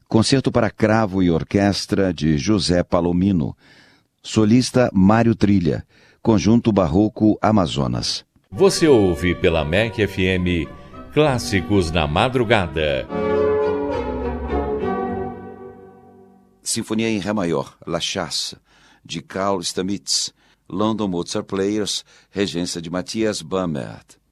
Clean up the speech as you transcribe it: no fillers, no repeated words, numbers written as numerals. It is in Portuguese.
Concerto para cravo e orquestra de José Palomino. Solista Mário Trilha. Conjunto Barroco Amazonas. Você ouve pela MEC FM Clássicos na Madrugada. Sinfonia em Ré maior, La Chasse, de Carl Stamitz. London Mozart Players, regência de Matthias Bamert.